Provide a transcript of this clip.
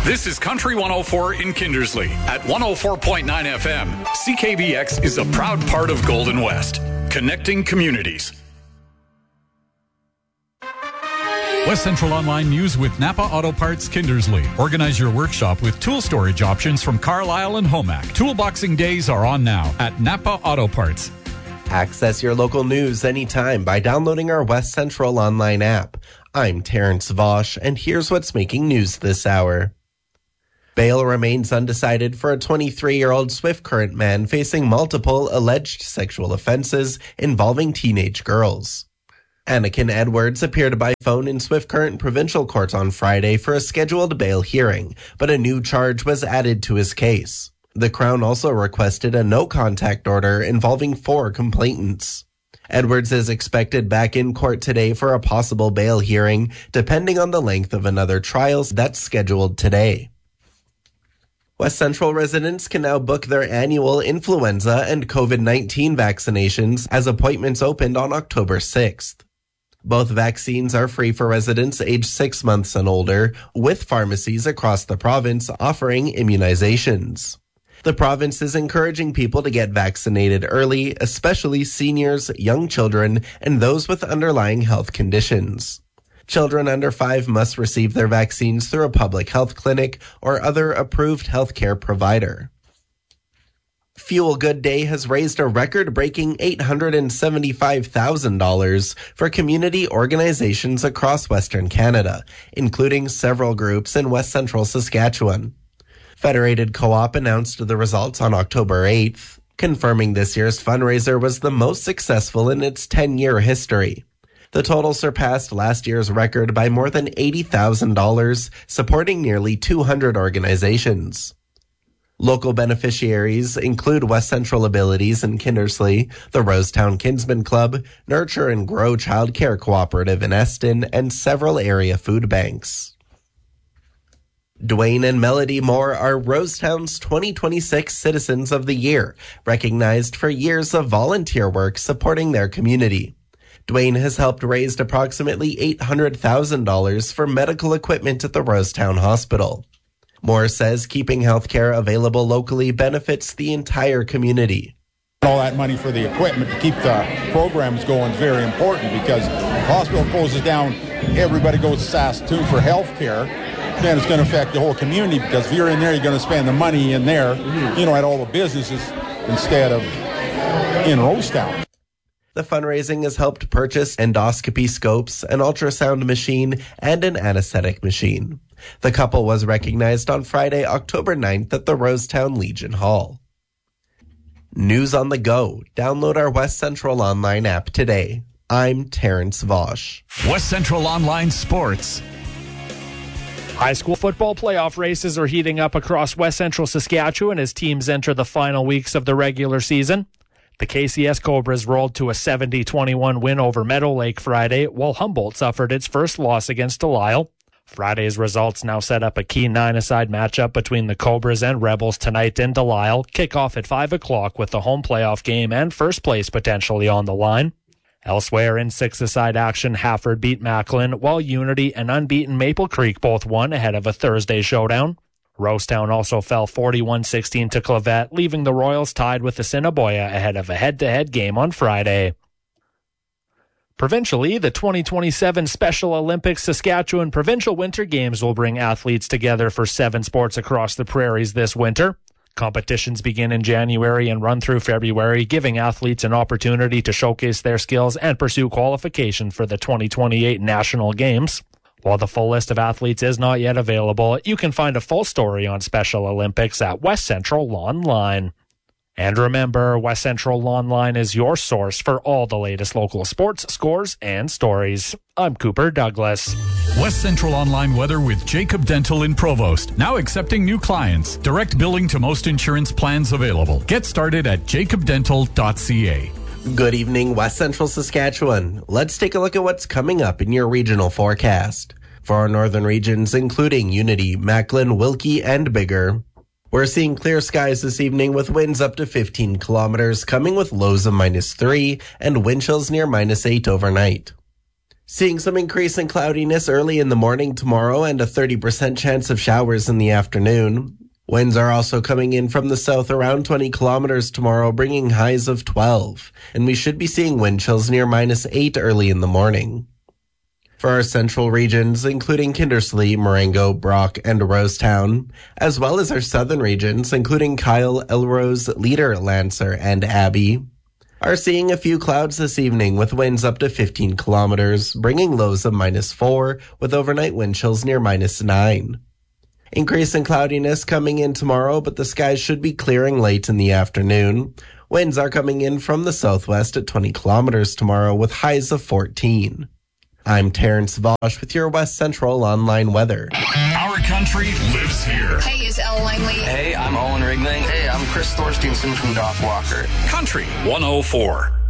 This is Country 104 in Kindersley. At 104.9 FM, CKBX is a proud part of Golden West, connecting communities. West Central Online News with Napa Auto Parts Kindersley. Organize your workshop with tool storage options from Carlisle and Homac. Toolboxing days are on now at Napa Auto Parts. Access your local news anytime by downloading our West Central Online app. I'm Terrence Vosch, and here's what's making news this hour. Bail remains undecided for a 23-year-old Swift Current man facing multiple alleged sexual offenses involving teenage girls. Anakin Edwards appeared by phone in Swift Current Provincial Court on Friday for a scheduled bail hearing, but a new charge was added to his case. The Crown also requested a no-contact order involving 4 complainants. Edwards is expected back in court today for a possible bail hearing, depending on the length of another trial that's scheduled today. West Central residents can now book their annual influenza and COVID-19 vaccinations as appointments opened on October 6th. Both vaccines are free for residents aged 6 months and older, with pharmacies across the province offering immunizations. The province is encouraging people to get vaccinated early, especially seniors, young children, and those with underlying health conditions. Children under 5 must receive their vaccines through a public health clinic or other approved healthcare provider. Fuel Good Day has raised a record-breaking $875,000 for community organizations across Western Canada, including several groups in West Central Saskatchewan. Federated Co-op announced the results on October 8th, confirming this year's fundraiser was the most successful in its 10-year history. The total surpassed last year's record by more than $80,000, supporting nearly 200 organizations. Local beneficiaries include West Central Abilities in Kindersley, the Rosetown Kinsman Club, Nurture and Grow Child Care Cooperative in Eston, and several area food banks. Dwayne and Melody Moore are Rosetown's 2026 Citizens of the Year, recognized for years of volunteer work supporting their community. Dwayne has helped raise approximately $800,000 for medical equipment at the Rosetown Hospital. Moore says keeping healthcare available locally benefits the entire community. All that money for the equipment to keep the programs going is very important because if the hospital closes down, everybody goes to Saskatoon for healthcare, then it's going to affect the whole community because if you're in there, you're going to spend the money in there, at all the businesses instead of in Rosetown. The fundraising has helped purchase endoscopy scopes, an ultrasound machine, and an anesthetic machine. The couple was recognized on Friday, October 9th at the Rosetown Legion Hall. News on the go. Download our West Central Online app today. I'm Terrence Vosch. West Central Online Sports. High school football playoff races are heating up across West Central Saskatchewan as teams enter the final weeks of the regular season. The KCS Cobras rolled to a 70-21 win over Meadow Lake Friday, while Humboldt suffered its first loss against Delisle. Friday's results now set up a key 9-a-side matchup between the Cobras and Rebels tonight in Delisle. Kickoff at 5 o'clock with the home playoff game and first place potentially on the line. Elsewhere in 6-a-side action, Hafford beat Macklin, while Unity and unbeaten Maple Creek both won ahead of a Thursday showdown. Rosetown also fell 41-16 to Clavet, leaving the Royals tied with Assiniboia ahead of a head-to-head game on Friday. Provincially, the 2027 Special Olympics Saskatchewan Provincial Winter Games will bring athletes together for 7 sports across the prairies this winter. Competitions begin in January and run through February, giving athletes an opportunity to showcase their skills and pursue qualification for the 2028 National Games. While the full list of athletes is not yet available, you can find a full story on Special Olympics at West Central Online. And remember, West Central Online is your source for all the latest local sports, scores, and stories. I'm Cooper Douglas. West Central Online weather with Jacob Dental in Provost. Now accepting new clients. Direct billing to most insurance plans available. Get started at jacobdental.ca. Good evening, West Central Saskatchewan. Let's take a look at what's coming up in your regional forecast. For our northern regions, including Unity, Macklin, Wilkie, and Bigger, we're seeing clear skies this evening with winds up to 15 kilometers, coming with lows of -3 and wind chills near -8 overnight. Seeing some increase in cloudiness early in the morning tomorrow and a 30% chance of showers in the afternoon. Winds are also coming in from the south around 20 kilometers tomorrow, bringing highs of 12. And we should be seeing wind chills near -8 early in the morning. For our central regions, including Kindersley, Marengo, Brock, and Rosetown, as well as our southern regions, including Kyle, Elrose, Leader, Lancer, and Abbey, are seeing a few clouds this evening with winds up to 15 kilometers, bringing lows of -4 with overnight wind chills near -9. Increase in cloudiness coming in tomorrow, but the skies should be clearing late in the afternoon. Winds are coming in from the southwest at 20 kilometers tomorrow with highs of 14. I'm Terrence Vosh with your West Central Online weather. Our country lives here. Hey, it's Elle Langley. Hey, I'm Owen Rigling. Hey, I'm Chris Thorstensen from Doc Walker. Country 104.